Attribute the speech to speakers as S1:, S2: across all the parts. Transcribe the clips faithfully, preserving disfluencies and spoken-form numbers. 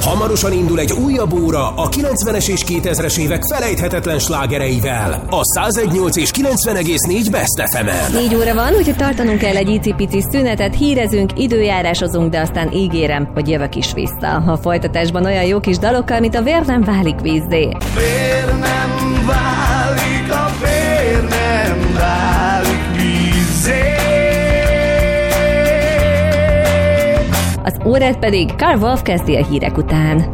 S1: Hamarosan indul egy újabb óra a kilencvenes és kétezres évek felejthetetlen slágereivel. A száz egy nyolc és kilencven egész négy Best ef emen.
S2: Négy óra van, úgyhogy tartanunk kell egy icipici szünetet, hírezünk, időjárásozunk, de aztán ígérem, hogy jövök is vissza. A folytatásban olyan jó kis dalokkal, mint a Vér nem válik vízzé.
S3: Vér nem válik, a vér nem válik vízzé.
S2: Az órát pedig Carl Wolf kezdi a hírek után.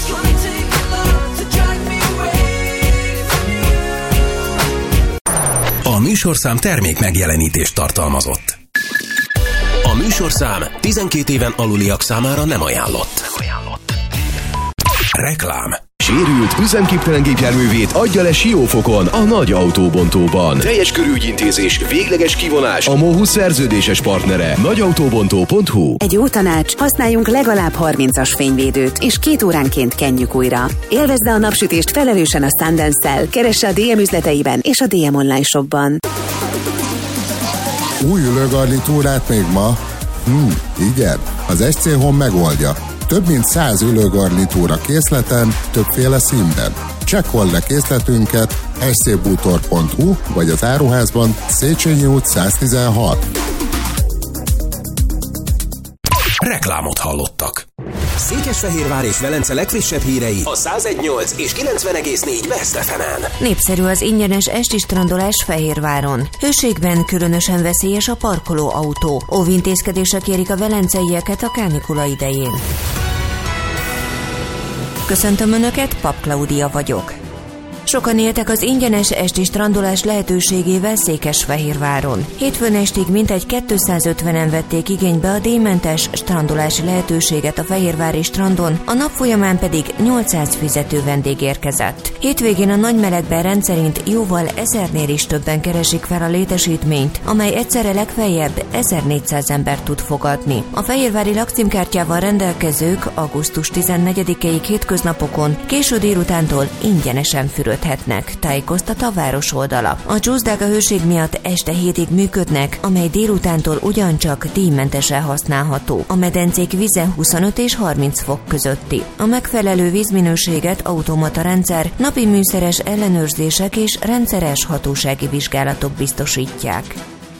S1: A műsorszám termék megjelenítést tartalmazott. A műsorszám tizenkét éven aluliak számára nem ajánlott. Nem ajánlott. Reklám.
S4: Sérült, üzemképtelen gépjárművét adja le Siófokon, a nagy autóbontóban. Teljes körű ügyintézés, végleges kivonás, a MOHUS szerződéses partnere. nagyautóbontó pont hu.
S5: Egy jó tanács, használjunk legalább harmincas fényvédőt, és két óránként kenjük újra. Élvezd a napsütést felelősen a Sundance-szel. Keresse a dé em üzleteiben és a dé em online shopban.
S6: Új ülőgarnitúrát még ma? Hm, igen, az es cé Home megoldja. Több mint száz ülőgarnitúra készleten, többféle színben. Csekkold le készletünket es cé bútor pont hu vagy az áruházban Széchenyi út száz tizenhat.
S1: Reklámot hallottak. Székesfehérvár és Velence legfrissebb hírei a száz egy nyolc és kilencven egész négy Best ef emen.
S7: Népszerű az ingyenes esti strandolás Fehérváron. Hőségben különösen veszélyes a parkolóautó. Óvintézkedések érik a velenceieket a kánikula idején. Köszöntöm Önöket, Pap Klaudia vagyok. Sokan éltek az ingyenes esti strandolás lehetőségével Székesfehérváron. Hétfőn estig mintegy kétszázötvenen vették igénybe a díjmentes strandolási lehetőséget a fehérvári strandon, a nap folyamán pedig nyolcszáz fizető vendég érkezett. Hétvégén a nagy melegben rendszerint jóval ezernél is többen keresik fel a létesítményt, amely egyszerre legfeljebb ezernégyszáz ember tud fogadni. A fehérvári lakcímkártyával rendelkezők augusztus tizennegyedikéig hétköznapokon késő délutántól ingyenesen fürödhetnek, tájékoztat a város oldala. A csúszdák a hőség miatt este hétig működnek, amely délutántól ugyancsak díjmentesen használható. A medencék vize huszonöt és harminc fok közötti. A megfelelő vízminőséget automata rendszer, napi műszeres ellenőrzések és rendszeres hatósági vizsgálatok biztosítják.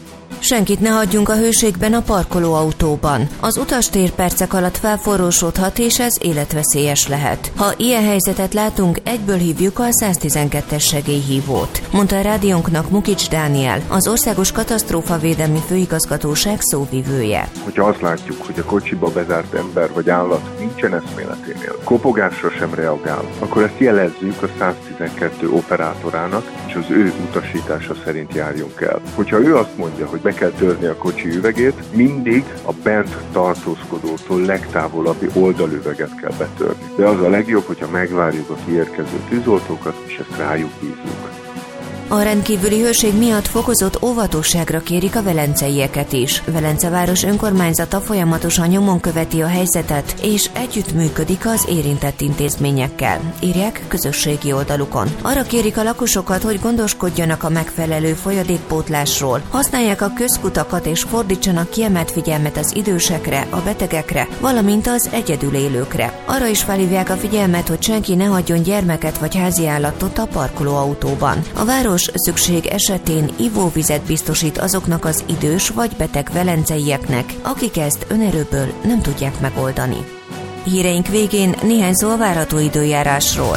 S7: Senkit ne hagyjunk a hőségben a parkolóautóban. Az utastér percek alatt felforrósodhat, és ez életveszélyes lehet. Ha ilyen helyzetet látunk, egyből hívjuk a száztizenkettes segélyhívót, mondta a rádiónknak Mukics Dániel, az Országos Katasztrófavédelmi Főigazgatóság szóvivője.
S8: Hogyha azt látjuk, hogy a kocsiba bezárt ember vagy állat nincsen eszméleténél, kopogásra sem reagál, akkor ezt jelezzük a száztizenkettő operátorának, és az ő utasítása szerint járjunk el. Hogyha ő azt mondja, hogy be kell törni a kocsi üvegét, mindig a bent tartózkodótól legtávolabbi oldalüveget kell betörni. De az a legjobb, hogyha megvárjuk a kiérkező tűzoltókat, és ezt rájuk bízunk.
S7: A rendkívüli hőség miatt fokozott óvatosságra kérik a velenceieket is. Velence város önkormányzata folyamatosan nyomon követi a helyzetet, és együttműködik az érintett intézményekkel, írják közösségi oldalukon. Arra kérik a lakosokat, hogy gondoskodjanak a megfelelő folyadékpótlásról, használják a közkutakat és fordítsanak kiemelt figyelmet az idősekre, a betegekre, valamint az egyedül élőkre. Arra is felhívják a figyelmet, hogy senki ne hagyjon gyermeket vagy háziállatot a parkolóautóban. A város szükség esetén ivóvizet biztosít azoknak az idős vagy beteg velenceieknek, akik ezt önerőből nem tudják megoldani. Híreink végén néhány szó a várható időjárásról.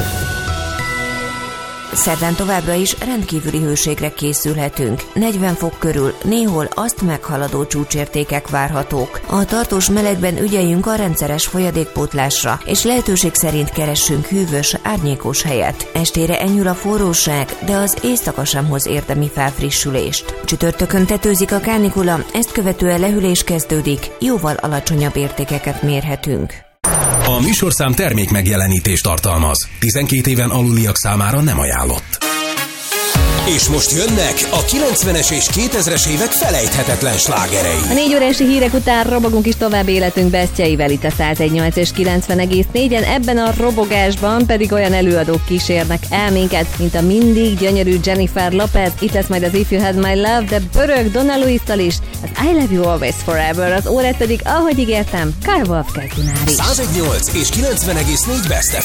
S7: Szerdán továbbra is rendkívüli hőségre készülhetünk. negyven fok körül, néhol azt meghaladó csúcsértékek várhatók. A tartós melegben ügyeljünk a rendszeres folyadékpótlásra, és lehetőség szerint keressünk hűvös, árnyékos helyet. Estére enyhül a forróság, de az éjszaka sem hoz érdemi felfrissülést. Csütörtökön tetőzik a kánikula, ezt követően lehűlés kezdődik, jóval alacsonyabb értékeket mérhetünk.
S1: A műsorszám termék megjelenítést tartalmaz. tizenkét éven aluliak számára nem ajánlott. És most jönnek a kilencvenes és kétezres évek felejthetetlen slágerei.
S2: A négy órási hírek után robogunk is tovább életünk besztjeivel itt a száz egy nyolc és kilencven egész négyen. Ebben a robogásban pedig olyan előadók kísérnek el minket, mint a mindig gyönyörű Jennifer Lopez. Itt lesz majd az If You Had My Love, de pörög Donna Luis-tal is, az I Love You Always Forever, az órát pedig, ahogy ígértem, Kyle Wolf Kelkunári.
S1: száz egy nyolc és kilencven egész négy Best